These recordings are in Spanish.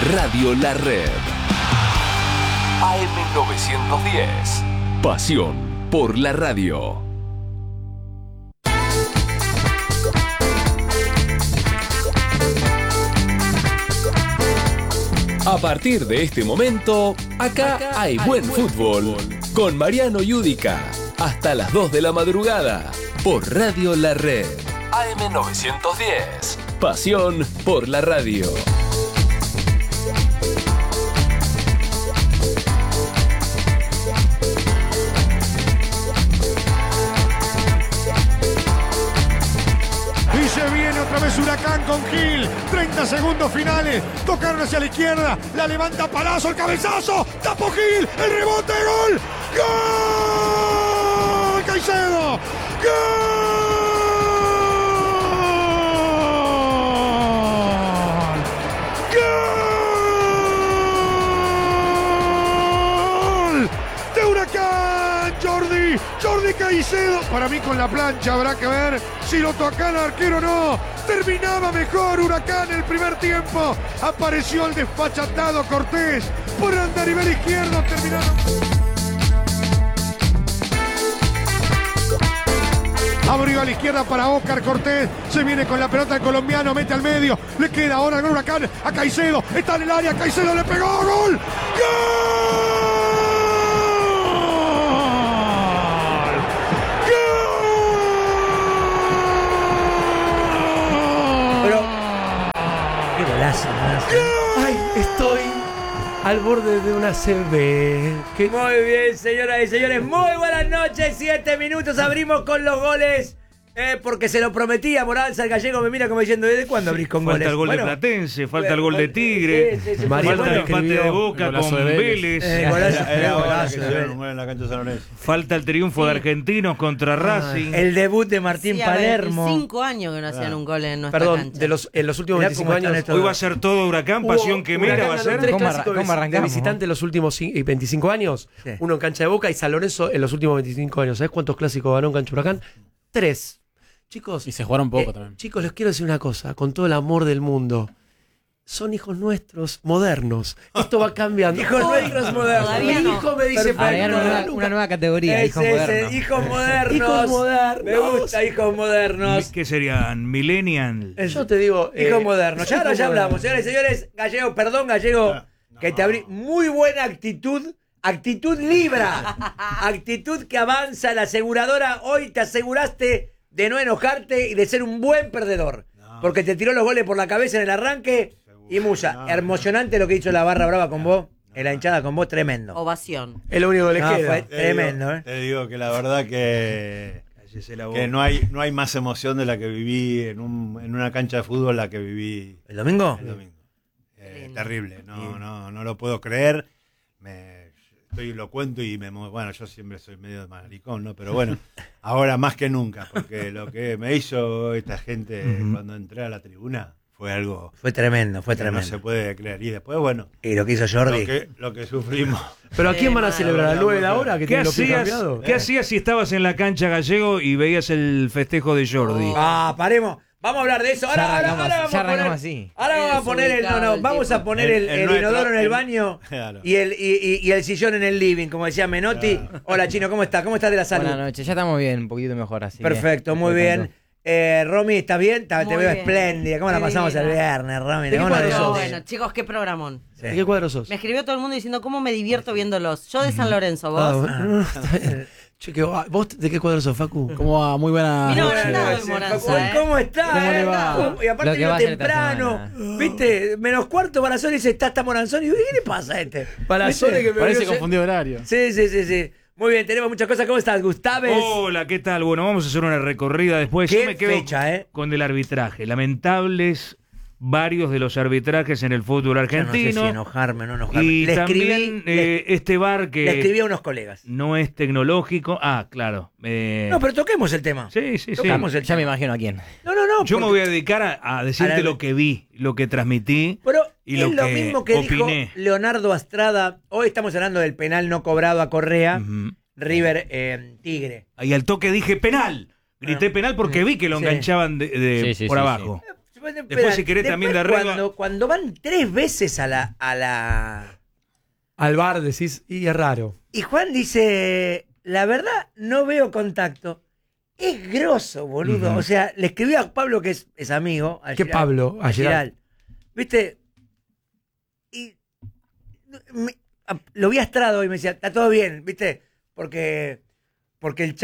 Radio La Red. AM910. Pasión por la radio. A partir de este momento, acá hay buen fútbol. Con Mariano Yudica. Hasta las 2 de la madrugada. Por Radio La Red. AM910. Pasión por la radio. Y se viene otra vez Huracán con Gil. 30 segundos finales. Tocaron hacia la izquierda. La levanta Palazzo. El cabezazo. Tapó Gil. El rebote. Gol. ¡Gol! Caicedo. ¡Gol! ¡Gol! De Huracán. Jordi Caicedo. Para mí con la plancha habrá que ver si lo toca el arquero o no. Terminaba mejor Huracán el primer tiempo. Apareció el desfachatado Cortés. Por andarivel izquierdo terminaron. Abrió a la izquierda para Óscar Cortés. Se viene con la pelota el colombiano. Mete al medio. Le queda ahora el Huracán a Caicedo. Está en el área. Caicedo le pegó. ¡Gol! ¡Gol! Ay, estoy al borde de una CB. Muy bien, señoras y señores, muy buenas noches. 7 minutos, abrimos con los goles. Porque se lo prometía Moralza, el gallego me mira como diciendo, ¿desde cuándo abrís con goles? Falta el gol de Platense, falta el gol de Tigre, falta el empate de Boca con Vélez, falta el triunfo de Argentinos contra Racing, el debut de Martín Palermo. 25 años que no hacían un gol en nuestra cancha. En los últimos 25 años. Hoy va a ser todo Huracán, pasión que mira va a ser. ¿Cómo arrancamos? De visitante en los últimos 25 años, sí. Uno en cancha de Boca y San Lorenzo en los últimos 25 años. ¿Sabés cuántos clásicos ganó en cancha Huracán? 3. Chicos, y se jugaron poco también. Chicos, les quiero decir una cosa, con todo el amor del mundo. Son hijos nuestros modernos. Esto va cambiando. Hijos nuestros modernos. Mi hijo me dice una nueva categoría. Hijos modernos. Hijos modernos. Hijos modernos. Me gusta, hijos modernos. ¿Qué serían? ¿Millennial? Yo te digo. Hijos modernos. Ya hablamos. Señores y señores, Gallego, que te abrí. Muy buena actitud. Actitud Libra. Actitud que avanza la aseguradora. Hoy te aseguraste de no enojarte y de ser un buen perdedor. Porque te tiró los goles por la cabeza en el arranque. Y Musa, emocionante lo que hizo la barra brava con vos. En la hinchada con vos, tremendo. Ovación. Es lo único que les queda. Fue tremendo, Te digo que la verdad que no hay más emoción de la que viví en una cancha de fútbol la que viví. ¿El domingo? El domingo. Terrible. No lo puedo creer. Lo cuento y bueno, yo siempre soy medio de maricón, ¿no? Pero bueno, ahora más que nunca, porque lo que me hizo esta gente cuando entré a la tribuna fue algo... Fue tremendo. No se puede creer. Y después, bueno... Y lo que hizo Jordi. Lo que sufrimos. ¿Pero a quién van a celebrar? ¿Al 9 de la hora? ¿Qué hacías si estabas en la cancha, Gallego, y veías el festejo de Jordi? Paremos. Vamos a hablar de eso. Ahora vamos a poner vamos a poner el inodoro en el baño y el sillón en el living, como decía Menotti. Hola, Chino, ¿cómo estás? ¿Cómo estás de la salud? Buenas noches, ya estamos bien, un poquito mejor así. Perfecto, muy bien. Romy, ¿estás bien? Te veo espléndida. ¿Cómo la pasamos el viernes, Romy? Bueno, chicos, qué programón. Sí. ¿De qué cuadro sos? Me escribió todo el mundo diciendo cómo me divierto viéndolos. Yo de San Lorenzo, vos. Che, ¿vos de qué cuadro sos, Facu? ¿Cómo va? Muy buena. Vino agrandado el Moranza, ¿Cómo está? ¿Cómo le va? Y aparte vino temprano. ¿Viste? Menos cuarto Palazón y dice, está Moranzón. Y digo, ¿qué le pasa a este? Palazón que me parece confundido horario. Sí. Muy bien, tenemos muchas cosas. ¿Cómo estás, Gustaves? Hola, ¿qué tal? Bueno, vamos a hacer una recorrida después. ¿Qué Yo me quedo fecha, con el arbitraje. Lamentables varios de los arbitrajes en el fútbol argentino. Yo no sé si enojarme o no enojarme. Y también este VAR que... Le escribí a unos colegas. No es tecnológico. Claro. No, pero toquemos el tema. Sí. Ya me imagino a quién. No. Yo me voy a dedicar a decirte lo que vi, lo que transmití. Pero y es lo lo mismo que opiné. dijo Leonardo Astrada. Hoy estamos hablando del penal no cobrado a Correa. River Tigre. Y al toque dije penal. Grité penal porque vi que lo enganchaban por abajo. Después, si querés, también de arriba. Cuando van 3 veces a la Al bar decís, y es raro. y Juan dice, la verdad, no veo contacto. Es grosso, boludo. O sea, le escribí a Pablo, que es amigo. ¿Qué Pablo? A Giral. ¿Viste? Y lo vi a Estrado y me decía, está todo bien, ¿viste? Porque el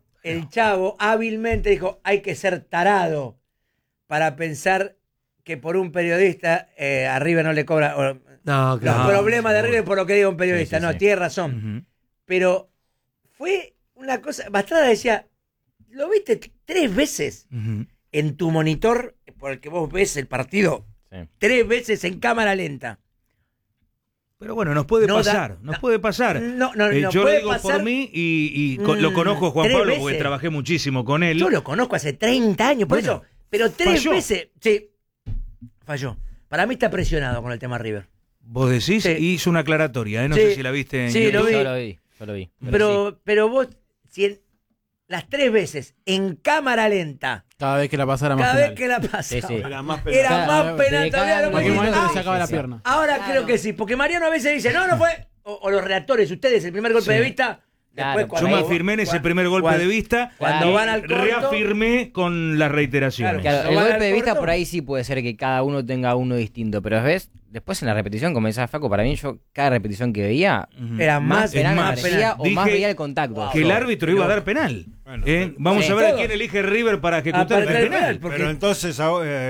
chavo hábilmente dijo, hay que ser tarado para pensar que por un periodista a River no le cobra No, claro. los problemas de River por lo que diga un periodista. Sí, No, sí. tiene razón. Pero fue una cosa, Bastrada decía, lo viste 3 veces en tu monitor por el que vos ves el partido, 3 veces en cámara lenta. Pero bueno, nos puede pasar. Puede pasar. No, yo lo puede digo pasar. por mí y lo conozco a Juan 3 Pablo veces. porque trabajé muchísimo con él. Yo lo conozco hace 30 años, por Bueno, eso. Pero 3 falló. veces. Sí, falló. Para mí está presionado con el tema River. Vos decís, Sí. y hizo una aclaratoria, no Sí. sé si la viste en Sí, YouTube. lo vi. Yo lo vi. Pero vos, si las 3 veces en cámara lenta, Cada vez que la pasara más cada penal. vez que la pasaba, Sí, sí. Era más penal. era más Cada- penal de todavía. cada- Lo en cualquier mismo. momento le sacaba la pierna. Ahora Claro. creo que sí, porque Mariano a veces dice, no fue. O los reactores, ustedes, el primer golpe de vista. Claro. Después, Yo me cuando- afirmé en ese cuando- primer golpe cuando- de vista. Cuando y van al corto, reafirmé con las reiteraciones. Claro. Claro, el ¿No van golpe al de vista corto? por ahí sí puede ser que cada uno tenga uno distinto, pero ves, después en la repetición, como decía Facu, para mí yo cada repetición que veía, Era más penal me más, parecía o más dije veía el contacto. que el árbitro iba a dar penal. Bueno, Vamos sí. a ver Todos. quién elige River para ejecutar para el ejecutar el penal. penal. Porque- Pero entonces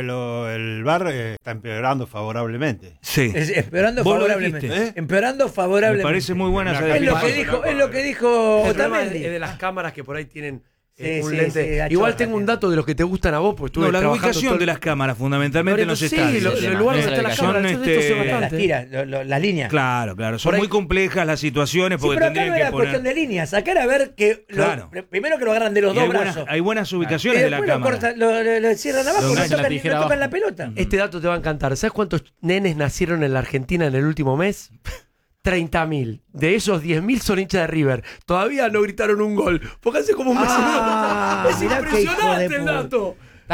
el VAR está empeorando favorablemente. Sí. Empeorando Vos lo favorablemente. dijiste, ¿eh? Empeorando Me favorablemente. parece muy buena esa Es lo definición. que Es lo que dijo El problema Otamendi. es de las cámaras que por ahí tienen Sí, un sí, lente. sí, achorra, Igual tengo un tiene. dato de los que te gustan a vos, porque estuve No, la trabajando ubicación todo de el- las cámaras, fundamentalmente en los Sí, estadios. el lugar donde está la Son, cámara. Yo de esto sé este, bastante. Las tiras, las líneas. Claro, son Por ahí- muy complejas las situaciones Sí, porque pero acá no tendrían era que poner. cuestión de líneas. Acá era ver que Claro. primero que lo agarran de los Y hay dos buenas, brazos. hay buenas ubicaciones Y de la después cámara. lo cierran abajo, Lo no enganchan la tocan, tijera no tocan abajo. la pelota. Este dato te va a encantar. ¿Sabes cuántos nenes nacieron en la Argentina en el último mes? 30.000. De esos, 10.000 son hinchas de River. Todavía no gritaron un gol. Porque hace como un mes. Es mirá qué hijo impresionante de el puta. dato.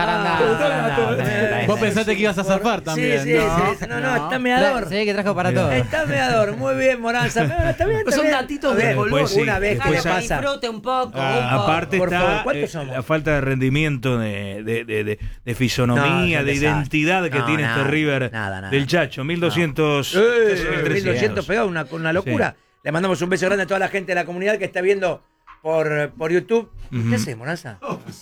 Vos pensaste que ibas a zafar también. Sí, no, está meador. Se ve que trajo para todo. Está meador, muy bien, Moranza. Está bien, está Son bien. datitos A de ver, color. sí, una vez que después le hay- pasa. Disfrute un poco. Aparte Por favor, está ¿cuántos somos? la falta de rendimiento de fisonomía, No, de es un identidad que desastre. tiene No, este nada, River nada. del Chacho. 1200. 1200 pegados, una locura. Le mandamos un beso grande a toda la gente de la comunidad que está viendo por YouTube. ¿Qué haces, Moranza?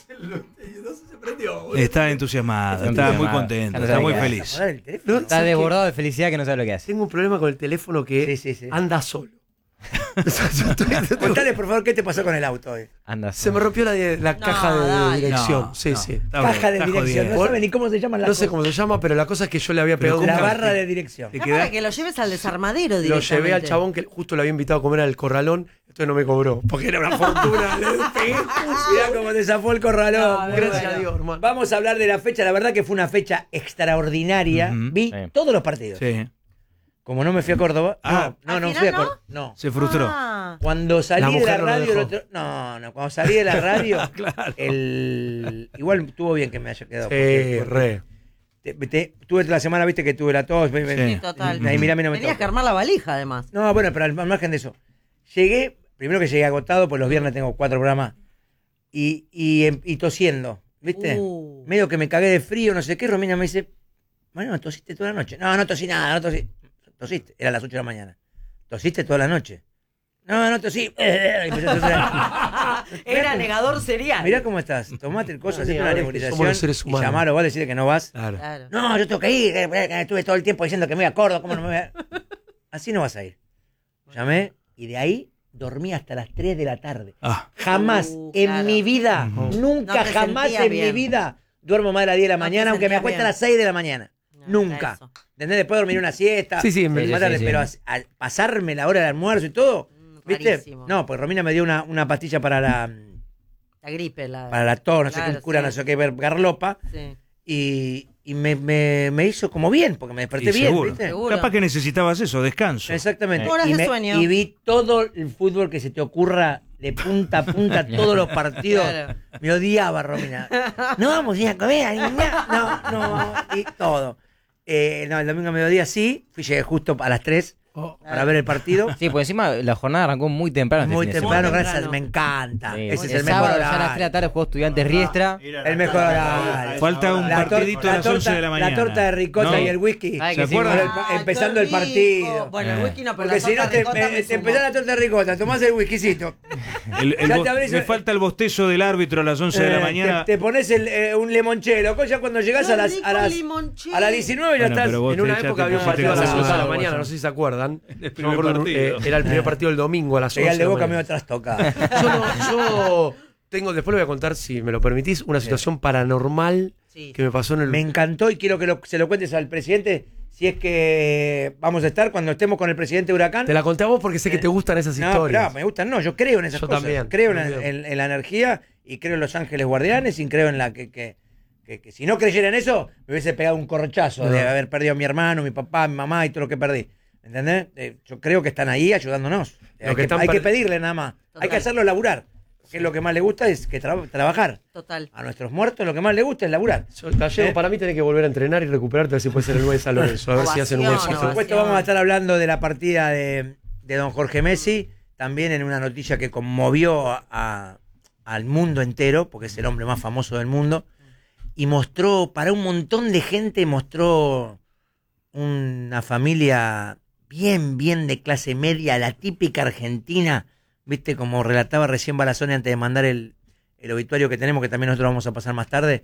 Está entusiasmado, está muy contento, Ya no está sabe muy qué hacer. feliz. Apagar el teléfono. Está desbordado de felicidad que no sabe lo que hace. Tengo un problema con el teléfono que Sí. anda solo. Contale, por favor, qué te pasó con el auto hoy. Anda. Se me rompió la caja de dale. dirección. No, sí, no. sí. Está Caja de está dirección. jodido. No sabe ni cómo se llaman las No sé cosas. cómo se llama, pero la cosa es que yo le había pegado un La cable. barra de dirección. Te Es queda- para que lo lleves al desarmadero Lo directamente. llevé al chabón que justo lo había invitado a comer al corralón, entonces no me cobró, porque era una fortuna. Le pegué. Mirá cómo te zafó el corralón. No, Muy Gracias bueno. a Dios, hermano. Vamos a hablar de la fecha. La verdad que fue una fecha extraordinaria. Ujú. Vi Sí. todos los partidos. Sí, Como no me fui a Córdoba. Ah. no ¿Al fui a final Córdoba. No. se frustró. Ah. Cuando salí La de la mujer no lo radio dejó. el otro. No, cuando salí de la radio. Claro. Igual estuvo bien que me haya quedado. Sí, porque re. tuve la semana, viste que tuve la tos. Sí. Total. Ahí mirá, a mí no me Tenías toca. que armar la valija, además. No, bueno, pero al margen de eso. Llegué, primero que llegué agotado, pues los viernes tengo 4 programas. Y tosiendo, ¿viste? Medio que me cagué de frío, no sé qué. Romina me dice, bueno, tosiste toda la noche. No tosí nada, no tosí. Tosiste, era las 8 de la mañana. Tosiste toda la noche. No tosí. Y empecé a toser. Era negador serial. Mirá cómo estás. Tomate el coso, hacete una Somos nebulización los seres y humanos. llamalo, vos decirle que no vas. Claro. Claro. No, yo tengo que ir, estuve todo el tiempo diciendo que me voy a Córdoba, ¿cómo no me voy a...? Así no vas a ir. Llamé y de ahí dormí hasta las 3 de la tarde. Ah, Jamás en claro. mi vida, nunca, No te jamás sentías en mi bien. vida duermo más de las 10 de la No te mañana, aunque me sentías acueste a bien. las 6 de la mañana. No, Nunca. eso. ¿Entendés? Después dormir una siesta. Sí, más sí, tarde, sí. pero al pasarme la hora del almuerzo y todo, ¿viste? Rarísimo. No, pues Romina me dio una pastilla para la gripe. tos, no sé Claro, qué cura, sí. no sé qué, garlopa. Sí. Y me hizo como bien, porque me desperté y bien, seguro. ¿viste? Seguro. Capaz que necesiticino descanso. Exactamente. Horas y, de sueño. y vi todo el fútbol que se te ocurra de punta a punta todos los partidos. Claro. Me odiaba Romina. No vamos a ir a comer, no, y todo. No, el domingo a mediodía sí, llegué justo a las 3 para ver el partido. Sí, por encima la jornada arrancó muy temprano. Muy este fin de temprano, semana. gracias, me encanta. Sí, Ese es el el mejor sábado, ya a las 3 de horario. la tarde jugó Estudiantes Riestra. El mejor horario. Falta un partidito a las 11 de la mañana. La torta de ricota ¿No? y el whisky. Ay, ¿Se que sí, acuerdan? bueno. Empezando el qué rico. partido. Bueno, el whisky no, pero Porque la si no torta te ricota me empezás sumo. la torta de ricota, tomás el whiskycito. Ya te abrís Me el- falta el bostezo del árbitro a las 11 de la mañana. Te pones un limonchelo. Ya cuando llegás Qué a las rico a las limonchelo. a las 19 ya Bueno, estás. pero vos En una ya época te había un pusiste partido a las 11 de la cansado, mañana, Guasa. no sé si se acuerdan. El Yo me primer acuerdo, partido. era el primer partido del domingo a las 11 Llegué al de la Boca mañana. medio trastocado. Yo tengo, después le voy a contar, si me lo permitís, una situación paranormal Sí. que me pasó en el... Me encantó y quiero que se lo cuentes al presidente. Si es que vamos a estar cuando estemos con el presidente Huracán. Te la conté a vos porque sé que te gustan esas No, historias. pero me gustan, no, yo creo en esas Yo cosas. también, Creo también. en la energía y creo en los ángeles guardianes y creo en la que si no creyera en eso, me hubiese pegado un corchazo de haber perdido a mi hermano, mi papá, mi mamá y todo lo que perdí. ¿Entendés? Yo creo que están ahí ayudándonos. Lo que están Hay que per- pedirle nada más. Total. Hay que hacerlo laburar. Que es lo que más le gusta es que trabajar. Total. A nuestros muertos lo que más le gusta es laburar. Gallego, para mí tenés que volver a entrenar y recuperarte a ver si puede ser el 9 de San Lorenzo. A ver si hacen un buen Ovación, Por ciclo. supuesto, Ovación. vamos a estar hablando de la partida de don Jorge Messi, también en una noticia que conmovió al mundo entero, porque es el hombre más famoso del mundo, y mostró, para un montón de gente, mostró una familia bien de clase media, la típica argentina, viste, como relataba recién Balazone antes de mandar el obituario que tenemos, que también nosotros vamos a pasar más tarde.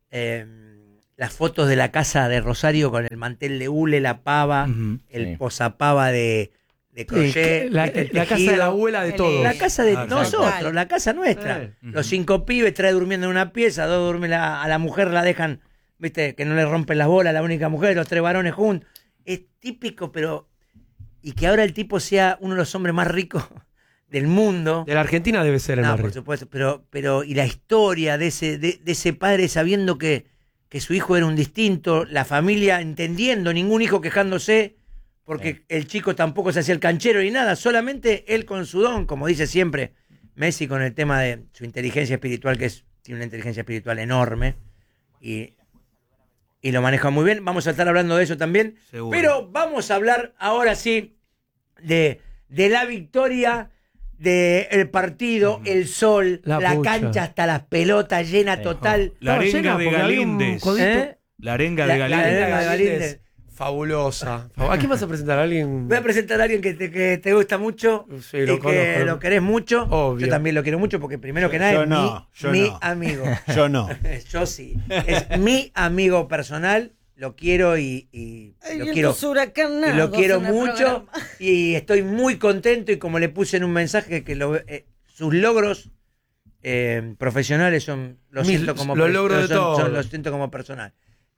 Las fotos de la casa de Rosario con el mantel de hule, la pava, Ujú, el sí. posapava de crochet, La, ¿viste? El la casa de tejido. la abuela de Qué todos. La casa de Ah, nosotros, total. la casa nuestra. Eh. Los 5 pibes, 3 durmiendo en una pieza, 2 duermen a la mujer, la dejan, viste, que no le rompen las bolas, la única mujer, los 3 varones juntos. Es típico, pero... Y que ahora el tipo sea uno de los hombres más ricos del mundo. De la Argentina debe ser el No, más por rico. supuesto, pero y la historia de ese padre sabiendo que su hijo era un distinto, la familia entendiendo, ningún hijo quejándose, porque el chico tampoco se hacía el canchero ni nada, solamente él con su don, como dice siempre Messi con el tema de su inteligencia espiritual, tiene una inteligencia espiritual enorme, y lo maneja muy bien. Vamos a estar hablando de eso también, Seguro. pero vamos a hablar ahora sí de la victoria del partido, el sol, La la pucha. cancha hasta las pelotas llena Sí. total. La Estaba arenga llena de porque había un Galíndez. codito. ¿Eh? La arenga La- de la Galíndez. arenga de Galíndez. Fabulosa. ¿A quién vas a presentar? ¿A alguien? Voy a presentar a alguien que te gusta mucho Sí, y lo que conozco. lo querés mucho. Obvio. Yo también lo quiero mucho porque primero que nada Yo es no, yo mi no. amigo. Yo no. Yo sí. Es mi amigo personal. Lo quiero y lo quiero. Y lo quiero mucho y estoy muy contento y como le puse en un mensaje que sus logros profesionales son los siento como los logros de todos. los siento como personal.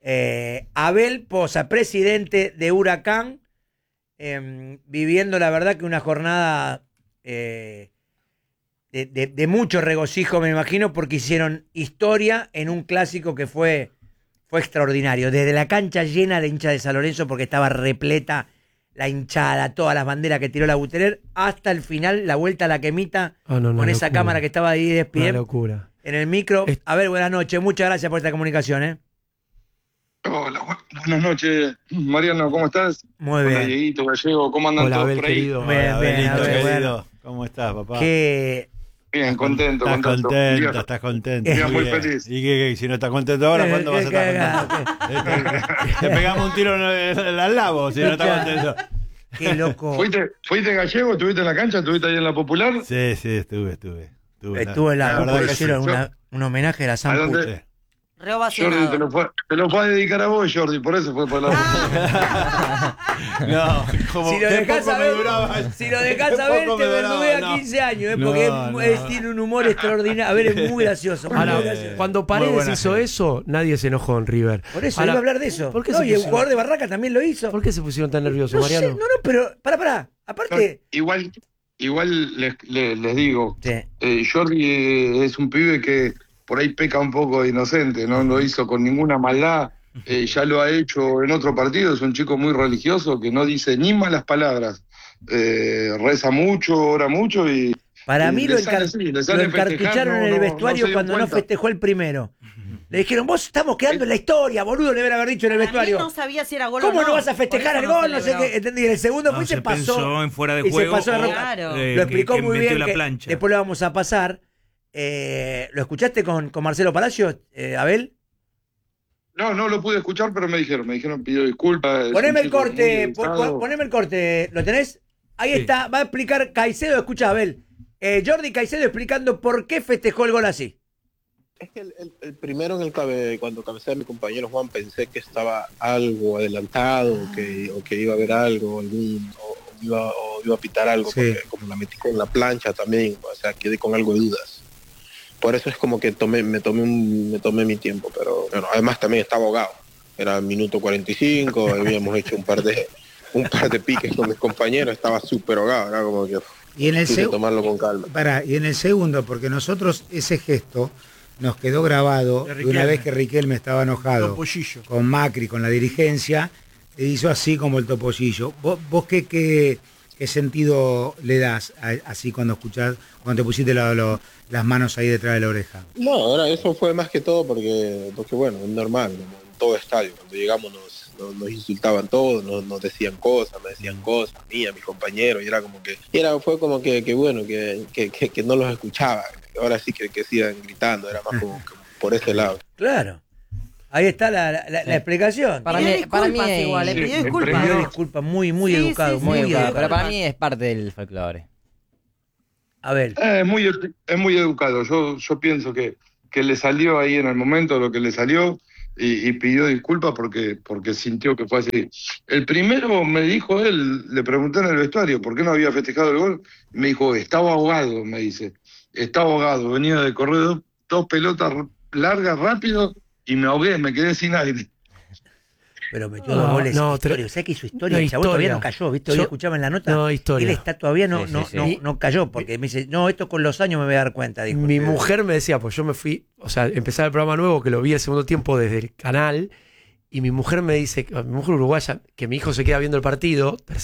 Abel Poza, presidente de Huracán, viviendo la verdad que una jornada de mucho regocijo, me imagino, porque hicieron historia en un clásico que fue extraordinario. Desde la cancha llena de hinchas de San Lorenzo, porque estaba repleta la hinchada, todas las banderas que tiró la Buterer, hasta el final, la vuelta a la quemita, con esa locura. cámara que estaba ahí de Una pie locura. en el micro. Es- A ver, buenas noches, muchas gracias por esta comunicación. Hola, buenas noches, Mariano, ¿cómo estás? Muy Hola, bien. Dieguito, Gallego, ¿cómo andan Hola, todos Abel, por ahí? querido. Bien, Hola, bien, Abelito, a ver, querido. ¿Cómo estás, papá? Que Bien, contento, Estás contento. contento, Día- estás contento. Día muy bien. feliz. ¿Y si no estás contento ahora, cuándo vas a estar contento? Te pegamos un tiro en el labo si no estás contento. qué loco. ¿Fuiste Gallego? ¿Estuviste en la cancha? ¿Estuviste ahí en la Popular? Sí, estuve. Estuvo en la verdad que sí. hicieron un homenaje a la ¿A San dónde? Sí. Re Jordi, ovacionado. te lo fue a dedicar a vos, Jordi, por eso fue para la... No, como Si lo qué dejás poco a me ver, duraba. si lo dejás Qué a ver, poco te me duraba, verdudea no. 15 años, No, porque no. tiene un humor extraordinario. A ver, es muy gracioso. Muy Ahora, gracioso. cuando Muy Paredes buena hizo gente. eso, nadie se enojó en River. Por eso, Ahora, iba a hablar de eso. ¿Por qué No, se y el pusieron- jugador de Barraca también lo hizo. ¿Por qué se pusieron tan nerviosos, No sé, Mariano? pero pará. Aparte. Igual les digo, Sí. Jordi es un pibe que por ahí peca un poco de inocente, no lo hizo con ninguna maldad, ya lo ha hecho en otro partido, es un chico muy religioso que no dice ni malas palabras, reza mucho, ora mucho y Para mí lo le sale encartucharon en el vestuario se dio cuando no cuenta. festejó el primero. Le dijeron, vos estamos quedando en la historia, boludo, le deben haber dicho en el Para mí vestuario. no sabía si era gol o ¿Cómo no? no vas a Por festejar eso el gol? no No sé celebró. qué. ¿Entendí? En el segundo fue y se Se pasó. pensó en fuera de Y se juego. pasó de o, roca. Claro. Lo explicó que muy metió bien. la Que plancha. después lo vamos a pasar. ¿Lo escuchaste con Marcelo Palacios, Abel? No, no lo pude escuchar, pero me dijeron pidió disculpas. es Poneme un el chico corte, muy educado. poneme el corte. ¿Lo tenés? Ahí está, va a explicar Caicedo, escucha Abel. Jordi Caicedo explicando por qué festejó el gol así. Es que el primero cuando cabeceé a mi compañero Juan, pensé que estaba algo adelantado, o que iba a haber algo, o iba a pitar algo, Sí. porque como la metí con la plancha también, o sea, quedé con algo de dudas. Por eso es como que me tomé mi tiempo, pero bueno, además también estaba ahogado. Era el minuto 45, habíamos hecho un par de piques con mis compañeros, estaba súper ahogado, era como que Y en el quise tomarlo con calma. y en el segundo, porque nosotros ese gesto nos quedó grabado de una vez que Riquelme estaba enojado Topollillo. con Macri, con la dirigencia, e hizo así como el topollillo. ¿Vos qué sentido le das así cuando escuchás, cuando te pusiste las manos ahí detrás de la oreja? No, ahora eso fue más que todo porque bueno, es normal, como en todo estadio, cuando llegamos nos insultaban todos, nos decían cosas, me decían cosas, a mí, a mis compañeros, y era como que, fue como que bueno, que no los escuchaba, ahora sí que sigan gritando, era más como que por ese lado. Claro. Ahí está la explicación. Para Pidió mí, para mí disculpas es- igual, le Sí, pidió me disculpas. Pidió No. disculpas, muy Sí, educado, sí, muy sí, educado. pero para mí es parte del folclore. Abel. Es muy educado. Yo pienso que le salió ahí en el momento lo que le salió y pidió disculpas porque sintió que fue así. El primero me dijo él, le pregunté en el vestuario por qué no había festejado el gol. Y me dijo, estaba ahogado, me dice. Estaba ahogado, venía de correr dos pelotas largas rápido y me ahogué, me quedé sin aire. Pero metió dos goles no, historia. ¿Sabes que hizo historia? no, El chabón todavía historia. no cayó, ¿viste? Hoy Yo- escuchaba en la nota. no, historia. Él está todavía Sí, sí. no cayó, porque me dice, no, esto con los años me voy a dar cuenta, dijo. Mi mujer me decía, pues yo me fui, o sea, empezaba el programa nuevo que lo vi el segundo tiempo desde el canal, y mi mujer me dice, mi mujer uruguaya, que mi hijo se queda viendo el partido,